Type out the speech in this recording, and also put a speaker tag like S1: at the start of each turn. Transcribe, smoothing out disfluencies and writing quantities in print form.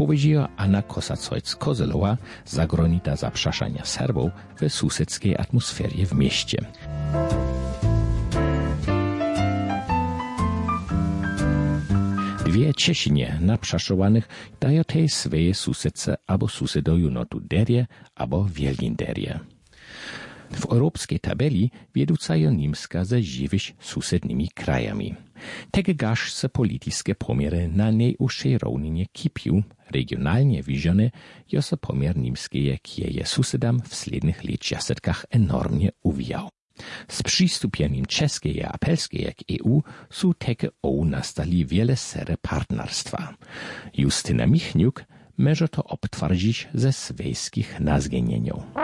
S1: powiedziała Anna Kosacojc-Kozelowa, zagrożona zaprzeszania Serbów w sąsiedzkiej atmosferie w mieście. Dwie Czesinie naprzeszowanych dają tej swoje sąsiedce albo sąsiedoju notu derje albo wielgin derje. W europejskiej tabeli wieducają Niemska ze żywyś sąsiednimi krajami. Tegegaż se polityczne pomiery na najuższej równinie kipił, regionalnie widziane, jo se pomiar niemski jak jeje sąsiedam w slednych latjasetkach enormnie uwijał. Z przystąpieniem czeskiej a polskiej jak EU są takie nastali wiele sery partnerstwa. Justyna Michniuk może to obtwardzić ze swojskich nazgenieniów.